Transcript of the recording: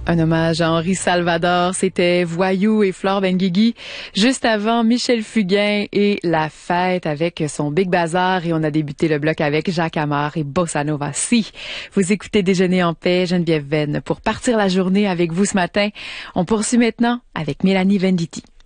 Un hommage à Henri Salvador, c'était Voyou et Flore Benguigui. Juste avant, Michel Fugain et La Fête avec son Big Bazar. Et on a débuté le bloc avec Jacques Amar et Bossa Nova. Si vous écoutez Déjeuner en paix, Geneviève Venn, pour partir la journée avec vous ce matin. On poursuit maintenant avec Mélanie Venditti.